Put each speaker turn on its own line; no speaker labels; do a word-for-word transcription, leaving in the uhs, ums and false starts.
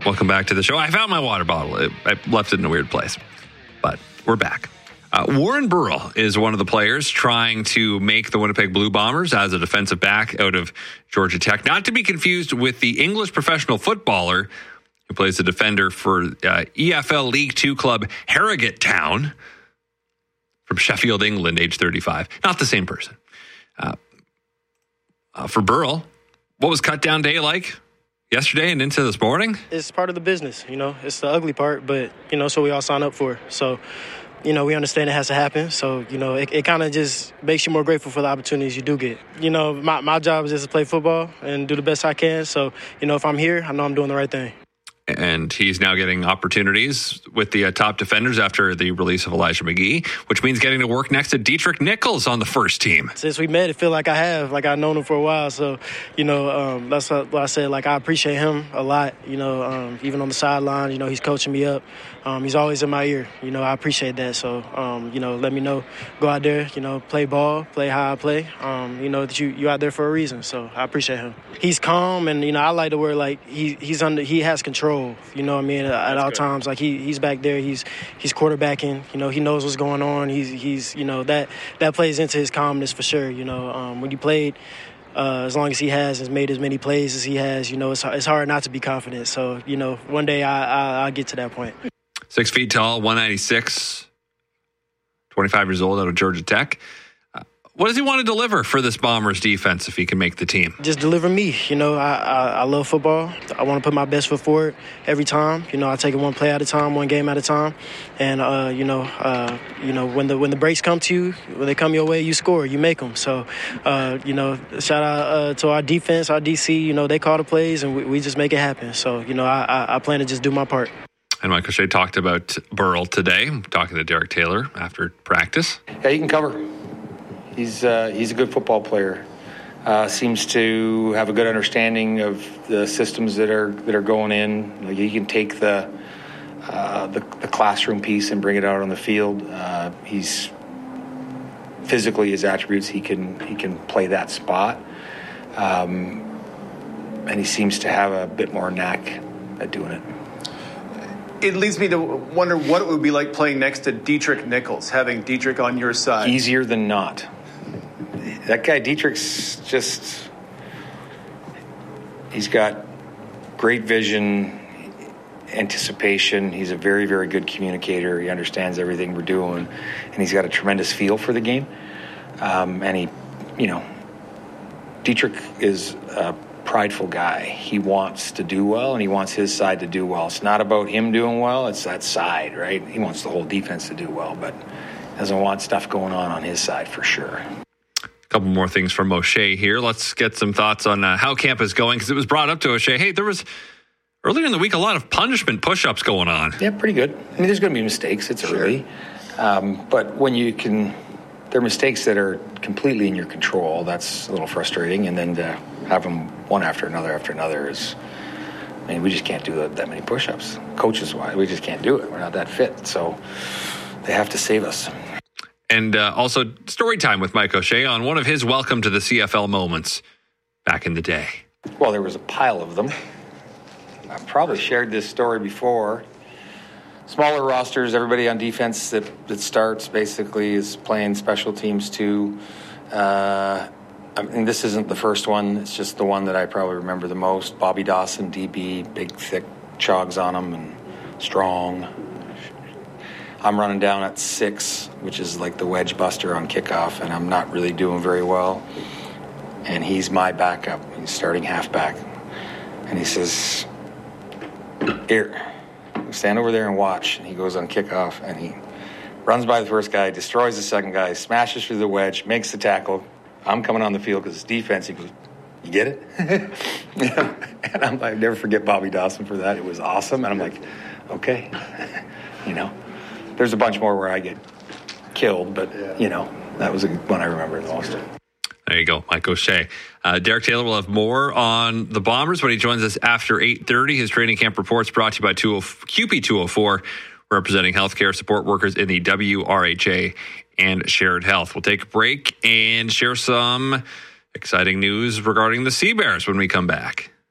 Welcome back to the show. I found my water bottle. I left it in a weird place, but we're back. Uh, Warren Burrell is one of the players trying to make the Winnipeg Blue Bombers as a defensive back out of Georgia Tech. Not to be confused with the English professional footballer who plays the defender for uh, E F L League Two club Harrogate Town from Sheffield, England, age thirty-five. Not the same person. Uh, uh, for Burrell, what was cut down day like yesterday and into this morning?
It's part of the business, you know. It's the ugly part, but, you know, so we all sign up for. So, you know, we understand it has to happen. So, you know, it, it kind of just makes you more grateful for the opportunities you do get. You know, my, my job is just to play football and do the best I can. So, you know, if I'm here, I know I'm doing the right thing.
And he's now getting opportunities with the uh, top defenders after the release of Elijah McGee, which means getting to work next to Dietrich Nichols on the first team.
Since we met, it feel like I have, like I've known him for a while. So, you know, um, that's what I said. Like, I appreciate him a lot, you know, um, even on the sideline, you know, he's coaching me up. Um, he's always in my ear. You know, I appreciate that. So, um, you know, let me know, go out there, you know, play ball, play how I play. Um, you know, that you, you out there for a reason. So I appreciate him. He's calm, and, you know, I like the word, like, he, he's under, he has control. You know what I mean? At, at all good. times, like he he's back there. He's he's quarterbacking. You know, he knows what's going on. He's he's you know that that plays into his calmness for sure. You know, um, when you played, uh, as long as he has has made as many plays as he has, you know, it's it's hard not to be confident. So you know, one day I, I I'll get to that point.
Six feet tall, one ninety-six, twenty-five years old, out of Georgia Tech. What does he want to deliver for this Bombers defense if he can make the team?
Just deliver me. You know, I, I, I love football. I want to put my best foot forward every time. You know, I take it one play at a time, one game at a time. And, uh, you know, uh, you know, when the when the breaks come to you, when they come your way, you score, you make them. So, uh, you know, shout out uh, to our defense, our D C. You know, they call the plays, and we, we just make it happen. So, you know, I, I, I plan to just do my part.
And Mike O'Shea talked about Burrell today, talking to Derek Taylor after practice.
Yeah, he can cover. He's uh, he's a good football player. Uh, seems to have a good understanding of the systems that are that are going in. Like, he can take the, uh, the the classroom piece and bring it out on the field. Uh, he's physically, his attributes, he can he can play that spot, um, and he seems to have a bit more knack at doing it.
It leads me to wonder what it would be like playing next to Dietrich Nichols, having Dietrich on your side.
Easier than not. That guy Dietrich's just, he's got great vision, anticipation. He's a very, very good communicator. He understands everything we're doing, and he's got a tremendous feel for the game. Um, and he, you know, Dietrich is a prideful guy. He wants to do well, and he wants his side to do well. It's not about him doing well. It's that side, right? He wants the whole defense to do well, but doesn't want stuff going on on his side for sure.
A couple more things from O'Shea here. Let's get some thoughts on uh, how camp is going, because it was brought up to O'Shea. Hey, there was earlier in the week a lot of punishment push-ups going on.
Yeah, pretty good. I mean, there's going to be mistakes. It's sure. early. Um, but when you can, there are mistakes that are completely in your control. That's a little frustrating. And then to have them one after another after another is, I mean, we just can't do that, that many push-ups. Coaches-wise, we just can't do it. We're not that fit. So they have to save us.
And uh, also story time with Mike O'Shea on one of his welcome to the C F L moments back in the day.
Well, there was a pile of them. I've probably shared this story before. Smaller rosters, everybody on defense that, that starts basically is playing special teams too. Uh, I mean, this isn't the first one. It's just the one that I probably remember the most. Bobby Dawson, D B, big, thick chogs on him and strong. I'm running down at six, which is like the wedge buster on kickoff, and I'm not really doing very well. And he's my backup. He's starting halfback. And he says, here, stand over there and watch. And he goes on kickoff, and he runs by the first guy, destroys the second guy, smashes through the wedge, makes the tackle. I'm coming on the field because it's defense. He goes, you get it? Yeah. And I'm like, never forget Bobby Dawson for that. It was awesome. And I'm like, okay, you know. There's a bunch more where I get killed, but, yeah. you know, that was a one I remember the most.
There you go, Mike O'Shea. Uh, Derek Taylor will have more on the Bombers when he joins us after eight thirty. His training camp reports brought to you by Q P two oh four, representing healthcare support workers in the W R H A and Shared Health. We'll take a break and share some exciting news regarding the Sea Bears when we come back.